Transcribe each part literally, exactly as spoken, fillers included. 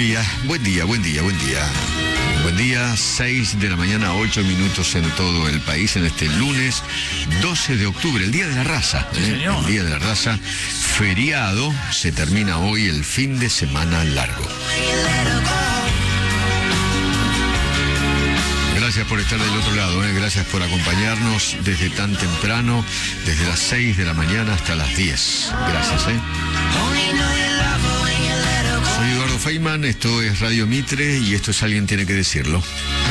día, buen día, buen día, buen día. Buen día, seis de la mañana, ocho minutos en todo el país en este lunes doce de octubre, el Día de la Raza. Sí, ¿eh? señor. El Día de la Raza, feriado, se termina hoy el fin de semana largo. Gracias por estar del otro lado, ¿eh? Gracias por acompañarnos desde tan temprano, desde las seis de la mañana hasta las diez. Gracias, ¿eh? Soy Eduardo Feynman, esto es Radio Mitre y esto es Alguien Tiene que Decirlo.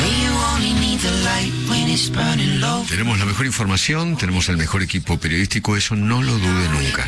Tenemos la mejor información, tenemos el mejor equipo periodístico, eso no lo dude nunca.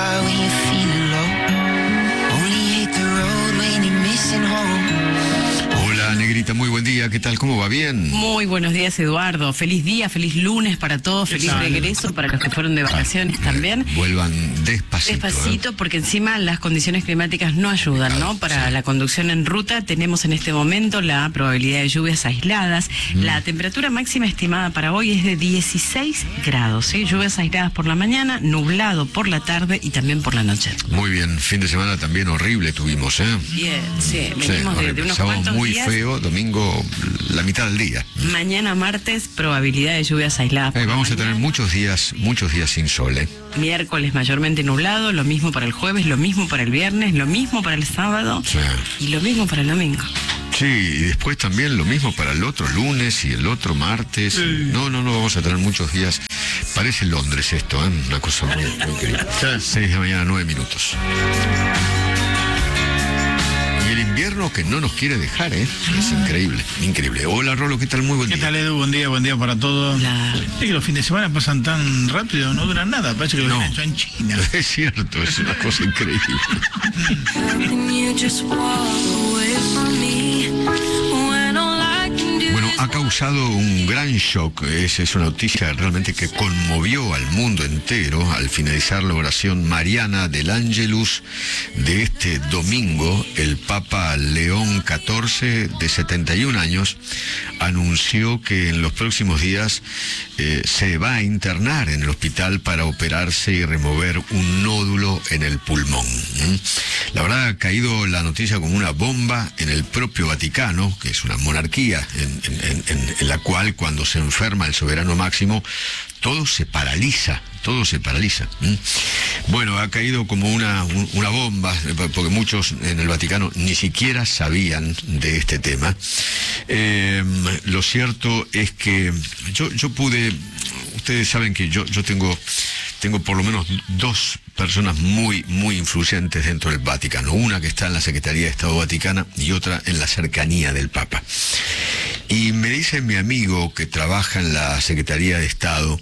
Hola, Negrita, muy buen día, ¿qué tal? ¿Cómo va? ¿Bien? Muy buenos días, Eduardo. Feliz día, feliz lunes para todos, feliz Exacto. regreso para los que fueron de vacaciones Ah, también. Vuelvan despacito. Despacito, ¿eh? porque encima las condiciones climáticas no ayudan, ¿no? Para Sí. la conducción en ruta tenemos en este momento la probabilidad de lluvias aisladas. Mm. La temperatura máxima estimada para hoy es de dieciséis grados, ¿sí? Lluvias aisladas por la mañana, nublado por la tarde y también por la noche. Muy bien, fin de semana también horrible tuvimos, ¿eh? Bien, sí, Sí, venimos de, de horrible. unos Sábado cuantos muy días. feo, domingo la mitad del día. Mañana martes, probabilidad de lluvias aisladas. por Eh, la vamos a mañana. tener muchos días, muchos días sin sol, ¿eh? Miércoles mayormente nublado, lo mismo para el jueves, lo mismo para el viernes, lo mismo para el sábado Sí. y lo mismo para el domingo. Sí, y después también lo mismo para el otro lunes y el otro martes. No, no, no, vamos a tener muchos días. Parece Londres esto, ¿eh? Una cosa muy, muy increíble. Seis de la mañana, nueve minutos. Y el invierno que no nos quiere dejar, ¿eh? Es increíble, increíble. Hola, Rolo, ¿qué tal? Muy buen ¿Qué día. tal, Edu? Buen día, buen día para todos. La- Es que los fines de semana pasan tan rápido, no duran nada. Parece que los No. han hecho en China. Es cierto, es una cosa increíble. Bueno, ha causado un gran shock. Esa es una noticia realmente que conmovió al mundo entero al finalizar la oración mariana del Ángelus de este domingo. El Papa León catorce, de setenta y un años, anunció que en los próximos días eh, se va a internar en el hospital para operarse y remover un nódulo en el pulmón. ¿Mm? La verdad ha caído la noticia como una bomba en el propio Vaticano, que es una monarquía en, en- en- en la cual cuando se enferma el soberano máximo, todo se paraliza, todo se paraliza. ¿Mm? Bueno, ha caído como una, un- una bomba, porque muchos en el Vaticano ni siquiera sabían de este tema. Eh, lo cierto es que yo, yo pude, ustedes saben que yo, yo tengo, tengo por lo menos dos personas muy, muy influyentes dentro del Vaticano. Una que está en la Secretaría de Estado Vaticana y otra en la cercanía del Papa. Y me dice mi amigo que trabaja en la Secretaría de Estado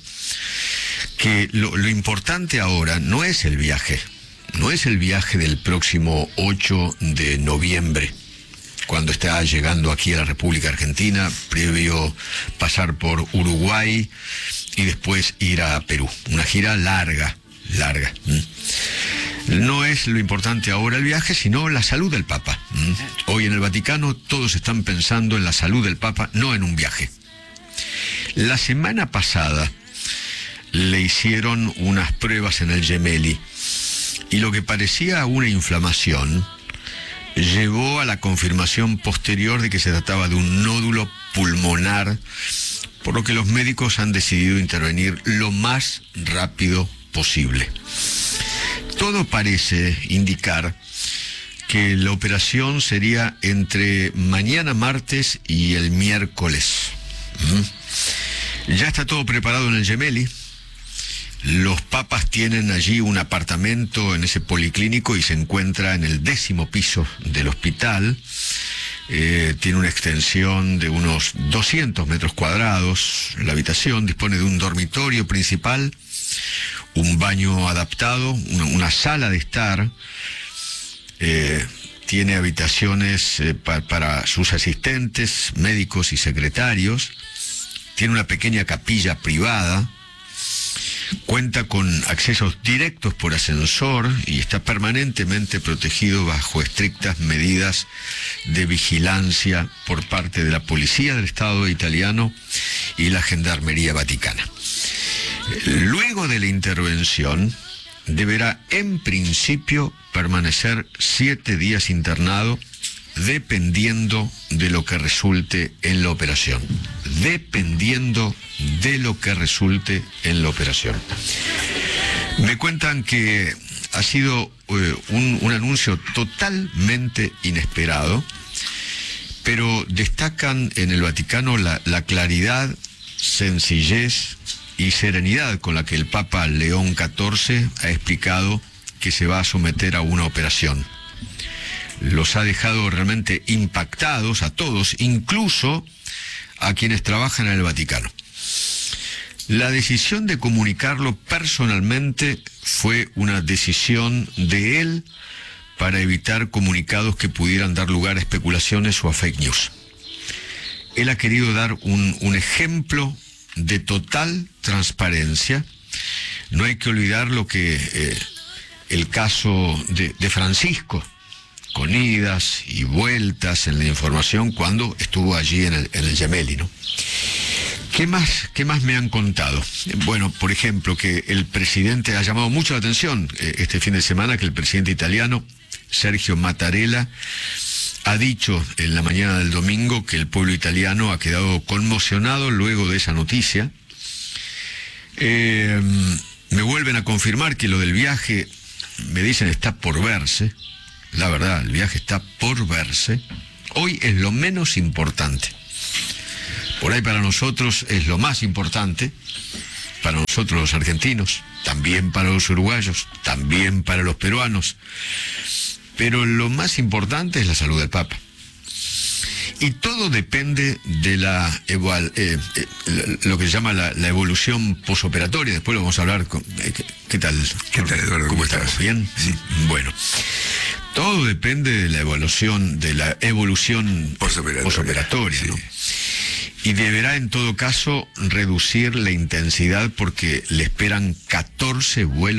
que lo, lo importante ahora no es el viaje, no es el viaje del próximo ocho de noviembre, cuando está llegando aquí a la República Argentina, previo pasar por Uruguay y después ir a Perú. Una gira larga, larga. ¿m? No es lo importante ahora el viaje, sino la salud del Papa. ¿m? Hoy en el Vaticano todos están pensando en la salud del Papa, no en un viaje. La semana pasada le hicieron unas pruebas en el Gemelli y lo que parecía una inflamación llevó a la confirmación posterior de que se trataba de un nódulo pulmonar, por lo que los médicos han decidido intervenir lo más rápido posible. Todo parece indicar que la operación sería entre mañana martes y el miércoles. ¿Mm? Ya está todo preparado en el Gemelli. Los papas tienen allí un apartamento en ese policlínico y se encuentra en el décimo piso del hospital. Eh, tiene una extensión de unos doscientos metros cuadrados. La habitación dispone de un dormitorio principal, un baño adaptado, una, una sala de estar. Eh, tiene habitaciones eh, pa, para sus asistentes, médicos y secretarios. Tiene una pequeña capilla privada. Cuenta con accesos directos por ascensor y está permanentemente protegido bajo estrictas medidas de vigilancia por parte de la Policía del Estado italiano y la Gendarmería Vaticana. Luego de la intervención, deberá en principio permanecer siete días internado dependiendo de lo que resulte en la operación. Dependiendo de lo que resulte en la operación. Me cuentan que ha sido eh, un, un anuncio totalmente inesperado, pero destacan en el Vaticano la, la claridad, sencillez y serenidad con la que el Papa León catorce ha explicado que se va a someter a una operación. Los ha dejado realmente impactados a todos, incluso a quienes trabajan en el Vaticano. La decisión de comunicarlo personalmente fue una decisión de él para evitar comunicados que pudieran dar lugar a especulaciones o a fake news. Él ha querido dar un, un ejemplo de total transparencia. No hay que olvidar lo que eh, el caso de, de Francisco, con idas y vueltas en la información cuando estuvo allí en el, en el Gemelli, ¿no? ¿Qué más, ¿Qué más me han contado? Bueno, por ejemplo, que el presidente ha llamado mucho la atención eh, este fin de semana, que el presidente italiano, Sergio Mattarella, ha dicho en la mañana del domingo que el pueblo italiano ha quedado conmocionado luego de esa noticia. Eh, me vuelven a confirmar que lo del viaje, me dicen, está por verse. La verdad, el viaje está por verse. Hoy es lo menos importante. Por ahí para nosotros es lo más importante, para nosotros los argentinos, también para los uruguayos, también para los peruanos. Pero lo más importante es la salud del Papa. Y todo depende de la eval, eh, eh, lo que se llama la, la evolución posoperatoria. Después lo vamos a hablar. Con, eh, ¿qué, ¿Qué tal? ¿Qué tal, Eduardo? ¿Cómo, ¿Cómo estás? estás? ¿Bien? Sí. Bueno. Todo depende de la evolución, de la evolución posoperatoria, posoperatoria, ¿no? Sí. Y deberá en todo caso reducir la intensidad porque le esperan catorce vuelos